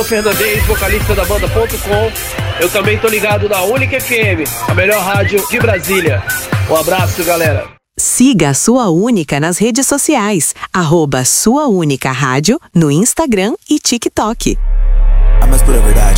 Fernandes, vocalista da banda.com. Eu também tô ligado na Única FM, a melhor rádio de Brasília. Um abraço, galera. Siga a Sua Única nas redes sociais, @Sua Única Rádio no Instagram e TikTok. A mais pura verdade.